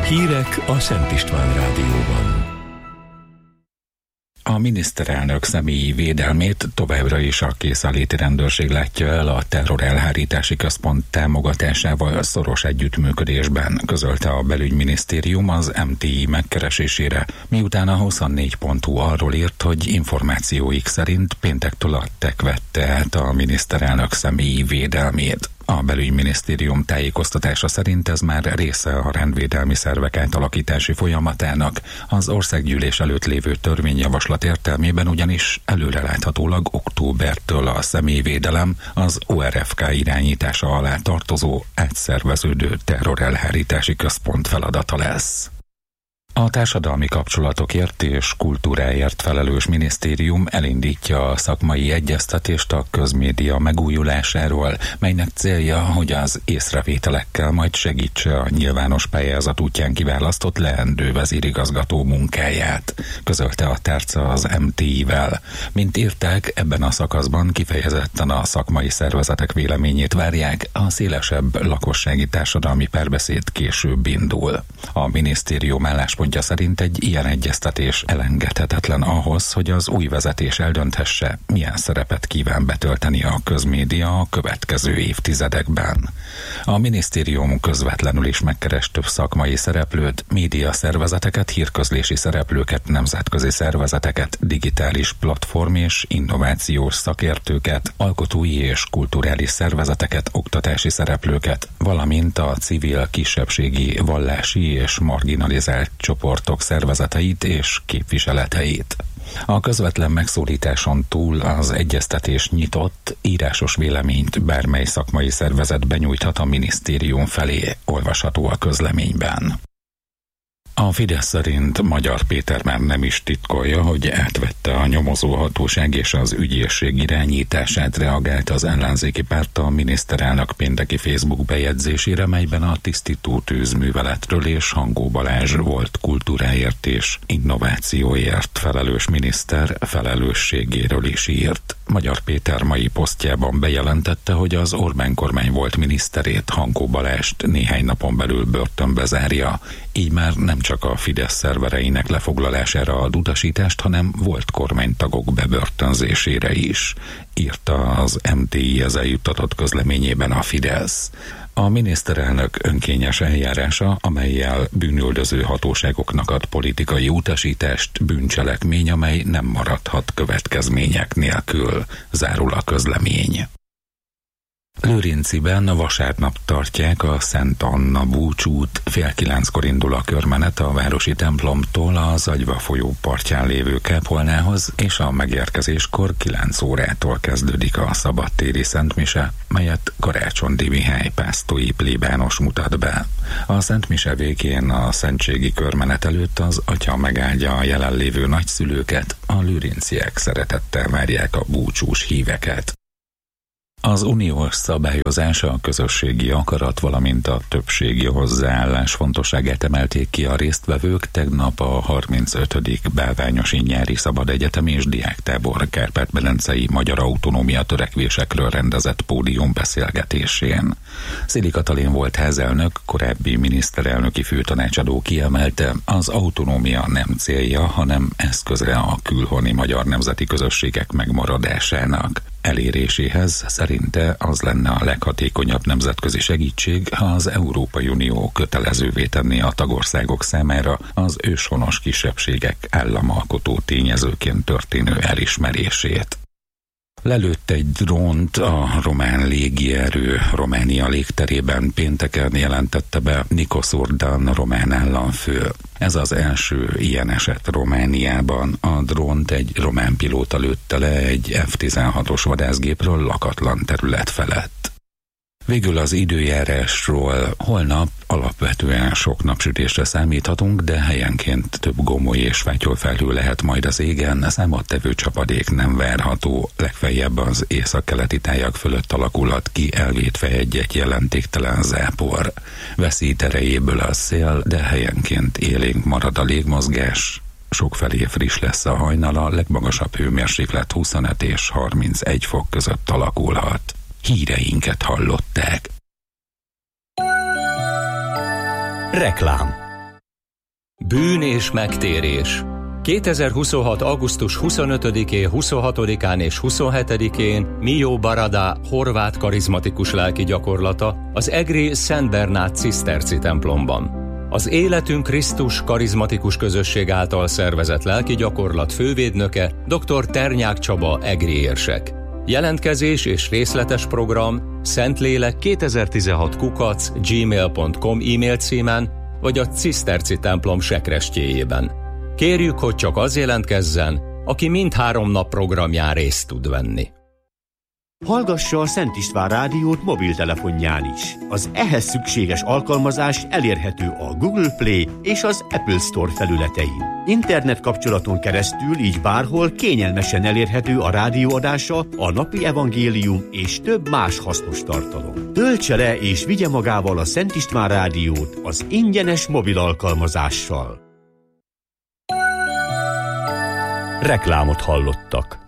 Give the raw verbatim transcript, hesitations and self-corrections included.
Hírek a Szent István Rádióban. A miniszterelnök személyi védelmét továbbra is a készenléti rendőrség látja el a terrorelhárítási központ támogatásával szoros együttműködésben, közölte a belügyminisztérium az em té i megkeresésére, miután a huszonnégy pont hu arról írt, hogy információik szerint péntektől a tek vette át a miniszterelnök személyi védelmét. A belügyminisztérium tájékoztatása szerint ez már része a rendvédelmi szervek átalakítási folyamatának. Az országgyűlés előtt lévő törvényjavaslat értelmében ugyanis előreláthatólag októbertől a személyvédelem az o er ef ká irányítása alá tartozó átszerveződő terrorelhárítási központ feladata lesz. A társadalmi kapcsolatokért és kultúráért felelős minisztérium elindítja a szakmai egyeztetést a közmédia megújulásáról, melynek célja, hogy az észrevételekkel majd segítse a nyilvános pályázat útján kiválasztott leendő vezérigazgató munkáját, közölte a tárca az em té i-vel. Mint írták, ebben a szakaszban kifejezetten a szakmai szervezetek véleményét várják, a szélesebb lakossági társadalmi párbeszéd később indul. A minisztérium álláspontja szerint egy ilyen egyeztetés elengedhetetlen ahhoz, hogy az új vezetés eldönthesse, milyen szerepet kíván betölteni a közmédia a következő évtizedekben. A minisztérium közvetlenül is megkeres több szakmai szereplőt, média szervezeteket, hírközlési szereplőket, nemzetközi szervezeteket, digitális platform és innovációs szakértőket, alkotói és kulturális szervezeteket, oktatási szereplőket, valamint a civil, kisebbségi, vallási és marginalizált csoportok szervezeteit és képviseleteit. A közvetlen megszólításon túl az egyeztetés nyitott, írásos véleményt bármely szakmai szervezet benyújthat a minisztérium felé, olvasható a közleményben. A Fidesz szerint Magyar Péter már nem is titkolja, hogy átvette a nyomozóhatóság és az ügyészség irányítását, reagált az ellenzéki párt a miniszterelnök pénteki Facebook bejegyzésére, melyben a tisztító tűzműveletről és Hangó Balázs volt kultúráért és innovációért felelős miniszter felelősségéről is írt. Magyar Péter mai posztjában bejelentette, hogy az Orbán kormány volt miniszterét, Hangó Balázst néhány napon belül börtönbe zárja. Így már nem csak a Fidesz szervereinek lefoglalására ad utasítást, hanem volt kormánytagok bebörtönzésére is, írta az em té i az eljuttatott közleményében a Fidesz. A miniszterelnök önkényes eljárása, amellyel bűnüldöző hatóságoknak ad politikai utasítást, bűncselekmény, amely nem maradhat következmények nélkül, zárul a közlemény. Lőrinciben vasárnap tartják a Szent Anna búcsút, fél kilenckor indul a körmenet a városi templomtól az Agyva folyó partján lévő kápolnához, és a megérkezéskor kilenc órától kezdődik a szabadtéri szentmise, melyet Karácsonyi Mihály pásztói plébános mutat be. A szentmise végén a szentségi körmenet előtt az atya megáldja a jelenlévő nagyszülőket, a lőrinciek szeretettel várják a búcsús híveket. Az uniós szabályozás, a közösségi akarat, valamint a többségi hozzáállás fontosságát emelték ki a résztvevők tegnap a harmincötödik Bálványosi Nyári Szabad Egyetem és Diáktábor Kárpát-medencei magyar autonómia törekvésekről rendezett pódiumbeszélgetésén. Szili Katalin volt házelnök, korábbi miniszterelnöki főtanácsadó kiemelte, az autonómia nem célja, hanem eszköze a külhoni magyar nemzeti közösségek megmaradásának eléréséhez. Szerinte az lenne a leghatékonyabb nemzetközi segítség, ha az Európai Unió kötelezővé tenné a tagországok számára az őshonos kisebbségek államalkotó tényezőként történő elismerését. Lelőtt egy drónt a román légierő Románia légterében, pénteken jelentette be Nikos Urdan román államfő. Ez az első ilyen eset Romániában. A drónt egy román pilóta lőtte le egy ef tizenhatos vadászgépről lakatlan terület felett. Végül az időjárásról. Holnap alapvetően sok napsütésre számíthatunk, de helyenként több gomoly és fátyolfelhő lehet majd az égen, számottevő csapadék nem várható, legfeljebb az északkeleti tájak fölött alakulhat ki elvétve egy-egy jelentéktelen zápor. Veszít erejéből a szél, de helyenként élénk marad a légmozgás. Sokfelé friss lesz a hajnal, a legmagasabb hőmérséklet huszonöt és harmincegy fok között alakulhat. Híreinket hallották. Reklám. Bűn és megtérés. kétezer-huszonhat. augusztus huszonötödikén, huszonhatodikán és huszonhetedikén Mio Barada horvát karizmatikus lelki gyakorlata az egri Szent Bernát ciszterci templomban. Az Életünk Krisztus karizmatikus közösség által szervezett lelki gyakorlat fővédnöke dr. Ternyák Csaba egri érsek. Jelentkezés és részletes program Szentlélek kétezer-tizenhat kukac gmail pont com e-mail címen vagy a ciszterci templom sekrestjéjében. Kérjük, hogy csak az jelentkezzen, aki mindhárom nap programján részt tud venni. Hallgassa a Szent István rádiót mobiltelefonján is. Az ehhez szükséges alkalmazás elérhető a Google Play és az Apple Store felületein. Internet kapcsolaton keresztül így bárhol kényelmesen elérhető a rádióadása, a napi evangélium és több más hasznos tartalom. Töltse le és vigye magával a Szent István rádiót az ingyenes mobil alkalmazással. Reklámot hallottak.